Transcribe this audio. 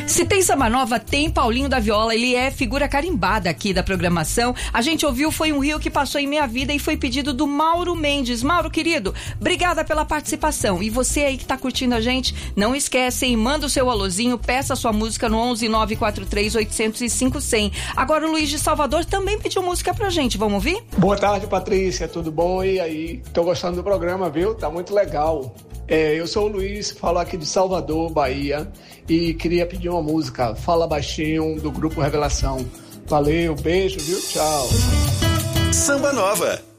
Se tem samba nova, tem Paulinho da Viola. Ele é figura carimbada aqui da programação. A gente ouviu Foi um Rio que Passou em Minha Vida e foi pedido do Mauro Mendes. Mauro, querido, obrigada pela participação. E você aí que tá curtindo a gente, não esquece, hein? Manda o seu alôzinho, peça a sua música no 11 943 805 100. Agora o Luiz de Salvador também pediu música pra gente. Vamos ouvir? Boa tarde, Patrícia. Tudo bom? E aí? Tô gostando do programa, viu? Tá muito legal. Eu sou o Luiz, falo aqui de Salvador, Bahia, e queria pedir uma música, Fala Baixinho, do Grupo Revelação. Valeu, beijo, viu? Tchau. Samba Nova.